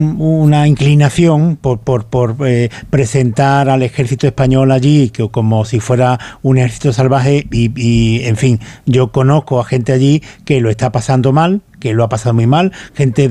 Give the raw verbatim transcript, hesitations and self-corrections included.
una inclinación por, por, por eh, presentar al ejército español allí que, como si fuera un ejército salvaje y, y, en fin, yo conozco a gente allí que lo está pasando mal, que lo ha pasado muy mal, gente